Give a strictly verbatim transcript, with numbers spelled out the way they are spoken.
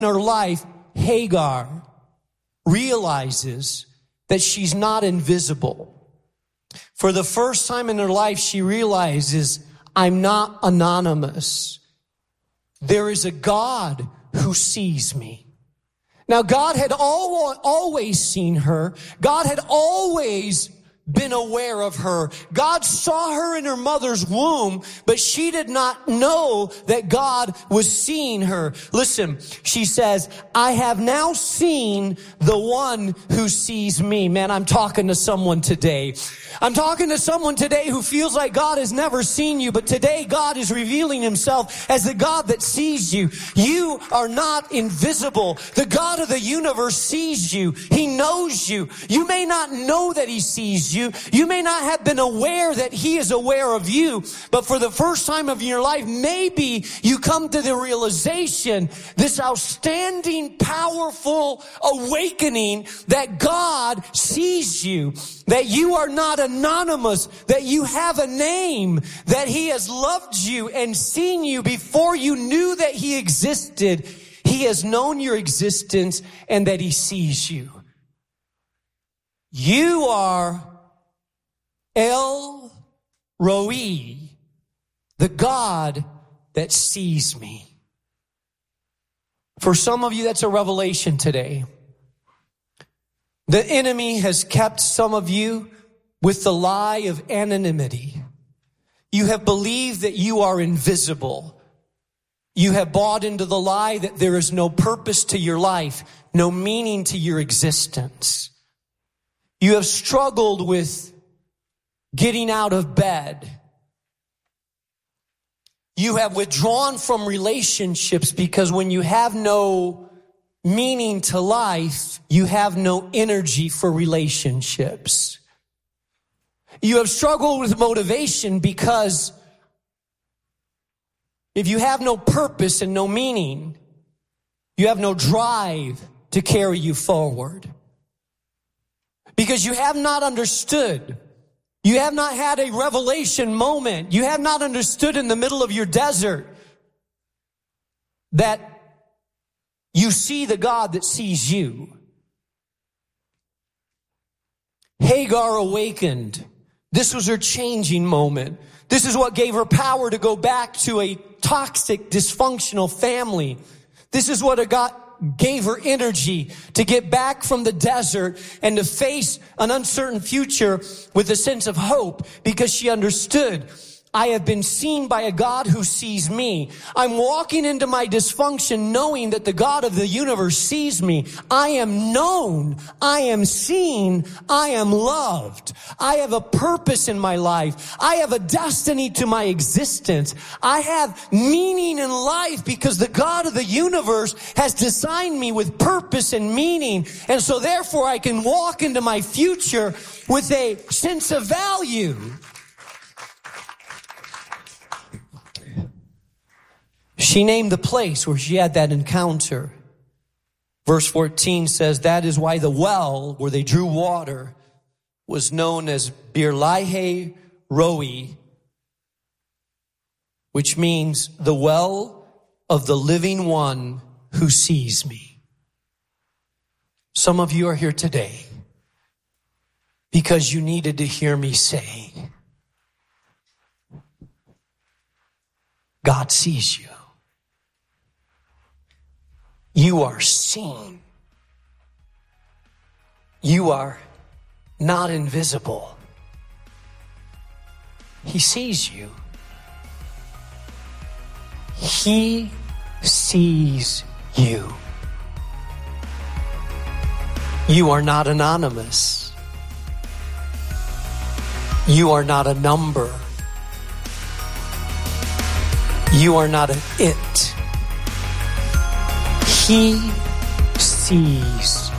in her life, Hagar realizes that she's not invisible. For the first time in her life, she realizes, I'm not anonymous. There is a God who sees me. Now, God had al- always seen her. God had always been aware of her. God saw her in her mother's womb, but she did not know that God was seeing her. Listen, she says, I have now seen the one who sees me. Man, I'm talking to someone today. I'm talking to someone today who feels like God has never seen you, but today God is revealing himself as the God that sees you. You are not invisible. The God of the universe sees you. He knows you. You may not know that he sees you. You may not have been aware that he is aware of you, but for the first time of your life, maybe you come to the realization, this outstanding, powerful awakening that God sees you, that you are not anonymous, that you have a name, that he has loved you and seen you before you knew that he existed. He has known your existence and that he sees you. You are El Roi, the God that sees me. For some of you, that's a revelation today. The enemy has kept some of you with the lie of anonymity. You have believed that you are invisible. You have bought into the lie that there is no purpose to your life, no meaning to your existence. You have struggled with getting out of bed. You have withdrawn from relationships because when you have no meaning to life, you have no energy for relationships. You have struggled with motivation because if you have no purpose and no meaning, you have no drive to carry you forward. Because you have not understood. You have not had a revelation moment. You have not understood in the middle of your desert that you see the God that sees you. Hagar awakened. This was her changing moment. This is what gave her power to go back to a toxic, dysfunctional family. This is what got gave her energy to get back from the desert and to face an uncertain future with a sense of hope, because she understood, I have been seen by a God who sees me. I'm walking into my dysfunction knowing that the God of the universe sees me. I am known. I am seen. I am loved. I have a purpose in my life. I have a destiny to my existence. I have meaning in life because the God of the universe has designed me with purpose and meaning. And so therefore I can walk into my future with a sense of value. She named the place where she had that encounter. Verse fourteen says, that is why the well where they drew water was known as Bir Lahai Roi, which means the well of the living one who sees me. Some of you are here today because you needed to hear me say, God sees you. You are seen. You are not invisible. He sees you. He sees you. You are not anonymous. You are not a number. You are not an it. He sees